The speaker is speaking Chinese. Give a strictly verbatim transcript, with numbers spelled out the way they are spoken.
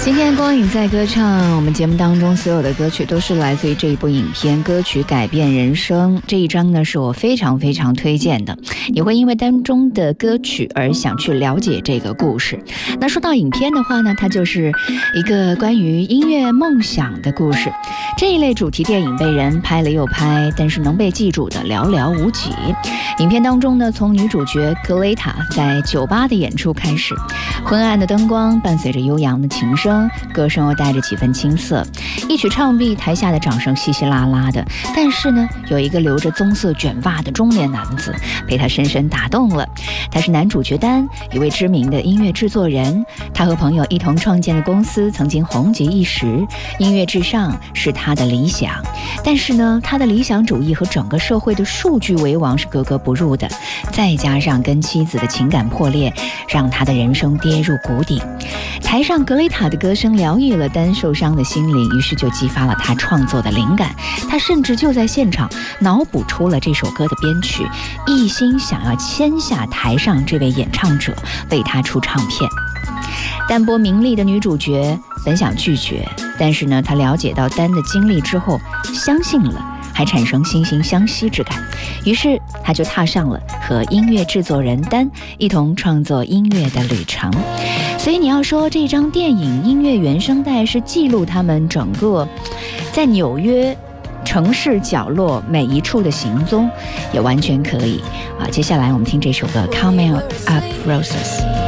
今天光影在歌唱，我们节目当中所有的歌曲都是来自于这一部影片《歌曲改变人生》。这一章呢是我非常非常推荐的，你会因为当中的歌曲而想去了解这个故事。那说到影片的话呢，它就是一个关于音乐梦想的故事。这一类主题电影被人拍了又拍，但是能被记住的寥寥无几。影片当中呢，从女主角格雷塔在酒吧的演出开始，昏暗的灯光伴随着悠扬的琴声，歌声又带着几分青涩，一曲唱毕，台下的掌声稀稀拉拉的。但是呢，有一个留着棕色卷发的中年男子被他深深打动了。他是男主角丹，一位知名的音乐制作人。他和朋友一同创建的公司曾经红极一时，音乐至上是他的理想。但是呢，他的理想主义和整个社会的数据为王是格格不入的，再加上跟妻子的情感破裂，让他的人生跌入谷底。台上格雷塔的歌声疗愈了丹受伤的心灵，于是就激发了他创作的灵感。他甚至就在现场脑补出了这首歌的编曲，一心想要签下台上这位演唱者，为他出唱片。淡泊名利的女主角本想拒绝，但是呢，她了解到丹的经历之后，相信了，还产生惺惺相惜之感。于是她就踏上了和音乐制作人丹一同创作音乐的旅程。所以你要说这张电影音乐原声带是记录他们整个在纽约城市角落每一处的行踪，也完全可以啊。接下来我们听这首歌《Coming Up Roses》。